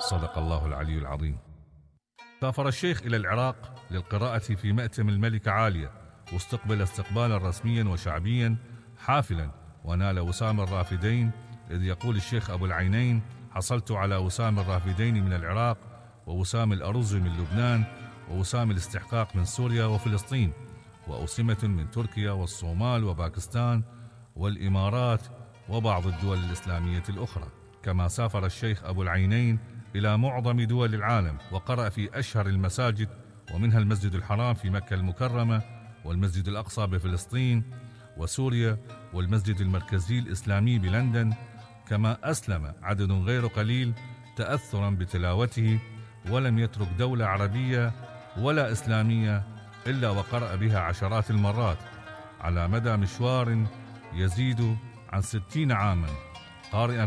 صدق الله العلي العظيم. سافر الشيخ إلى العراق للقراءة في مأتم الملكة عالية، واستقبل استقبالا رسميا وشعبيا حافلا، ونال وسام الرافدين، إذ يقول الشيخ أبو العينين: حصلت على وسام الرافدين من العراق، ووسام الأرز من لبنان، ووسام الاستحقاق من سوريا وفلسطين، وأوسمة من تركيا والصومال وباكستان والإمارات وبعض الدول الإسلامية الأخرى. كما سافر الشيخ أبو العينين إلى معظم دول العالم، وقرأ في أشهر المساجد، ومنها المسجد الحرام في مكة المكرمة، والمسجد الأقصى بفلسطين وسوريا، والمسجد المركزي الإسلامي بلندن. كما أسلم عدد غير قليل تأثرا بتلاوته، ولم يترك دولة عربية ولا إسلامية إلا وقرأ بها عشرات المرات، على مدى مشوار يزيد عن 60 عاما، قارئا